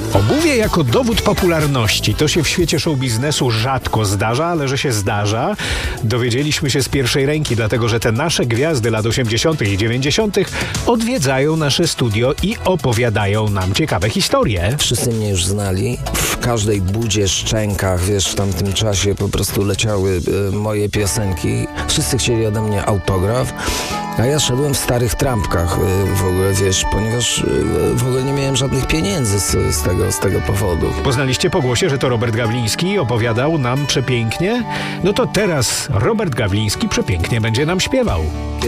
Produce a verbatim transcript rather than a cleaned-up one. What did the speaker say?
Obuwie jako dowód popularności. To się w świecie show biznesu rzadko zdarza, ale że się zdarza, dowiedzieliśmy się z pierwszej ręki, dlatego że te nasze gwiazdy lat osiemdziesiątych i dziewięćdziesiątych odwiedzają nasze studio i opowiadają nam ciekawe historie. Wszyscy mnie już znali. W każdej budzie, szczękach, wiesz, w tamtym czasie po prostu leciały y, moje piosenki. Wszyscy chcieli ode mnie autograf. A ja szedłem w starych trampkach y, w ogóle, wiesz, ponieważ y, w ogóle nie miałem żadnych pieniędzy z, z, tego, z tego powodu. Poznaliście po głosie, że to Robert Gawliński opowiadał nam przepięknie? No to teraz Robert Gawliński przepięknie będzie nam śpiewał.